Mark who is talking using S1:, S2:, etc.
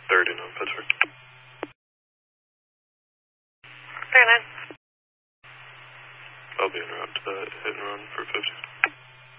S1: 30 on Pittsburgh.
S2: 39.
S1: I'll be en route to that hit and run for 50.